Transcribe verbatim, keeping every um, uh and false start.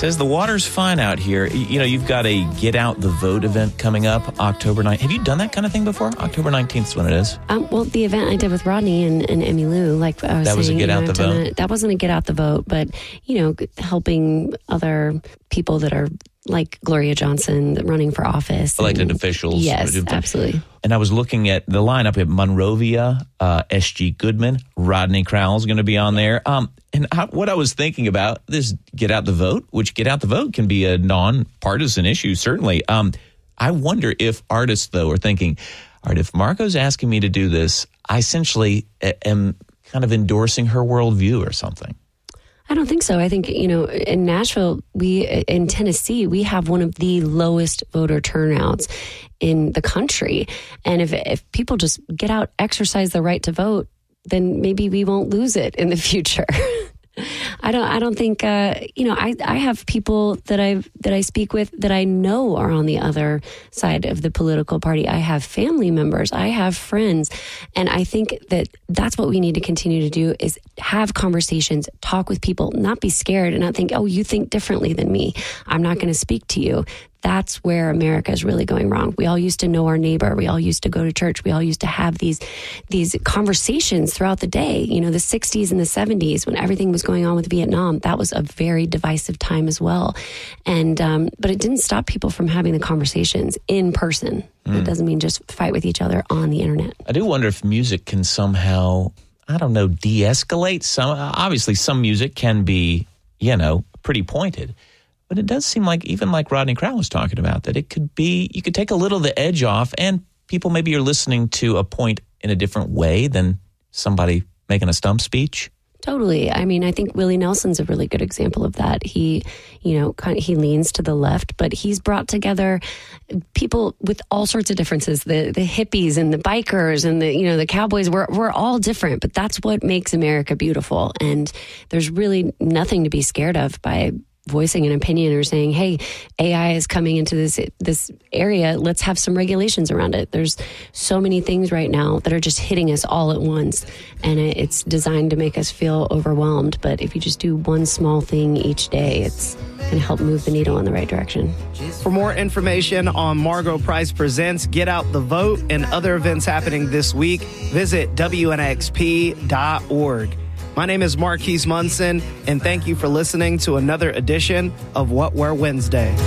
says the water's fine out here. You know, you've got a Get Out the Vote event coming up October ninth. Have you done that kind of thing before? October nineteenth is when it is. Um, well, the event I did with Rodney and, and Emmy Lou, like I was that saying. was a Get Out the Vote? A, that wasn't a Get Out the Vote, but, you know, helping other people that are like Gloria Johnson running for office. Elected and, officials. Yes, absolutely. And I was looking at the lineup at Monrovia, uh, S G Goodman, Rodney Crowell's going to be on there. Um, and I, what I was thinking about, this Get Out the Vote, which Get Out the Vote can be a non-partisan issue, certainly. Um, I wonder if artists, though, are thinking, all right, if Marco's asking me to do this, I essentially am kind of endorsing her worldview or something. I don't think so. I think, you know, in Nashville, we, in Tennessee, we have one of the lowest voter turnouts in the country. And if if people just get out, exercise the right to vote, then maybe we won't lose it in the future. I don't. I don't think. Uh, you know, I, I have people that I that I speak with that I know are on the other side of the political party. I have family members. I have friends, and I think that that's what we need to continue to do: is have conversations, talk with people, not be scared, and not think, "Oh, you think differently than me. I'm not going to speak to you." That's where America is really going wrong. We all used to know our neighbor. We all used to go to church. We all used to have these these conversations throughout the day. You know, the sixties and the seventies, when everything was going on with Vietnam, that was a very divisive time as well. And um, but it didn't stop people from having the conversations in person. Mm. It doesn't mean just fight with each other on the internet. I do wonder if music can somehow, I don't know, de-escalate. Some obviously, some music can be, you know, pretty pointed. But it does seem like, even like Rodney Crowell was talking about, that it could be, you could take a little of the edge off, and people maybe are listening to a point in a different way than somebody making a stump speech. Totally. I mean, I think Willie Nelson's a really good example of that. He, you know, kind of, he leans to the left, but he's brought together people with all sorts of differences. The the hippies and the bikers and the, you know, the cowboys, we're, we're all different, but that's what makes America beautiful. And there's really nothing to be scared of by voicing an opinion or saying, hey, A I is coming into this this area. Let's have some regulations around it. There's so many things right now that are just hitting us all at once. And it's designed to make us feel overwhelmed. But if you just do one small thing each day, it's going to help move the needle in the right direction. For more information on Margo Price Presents Get Out the Vote and other events happening this week, visit W N X P dot org. My name is Marquise Munson, and thank you for listening to another edition of What Were Wednesday.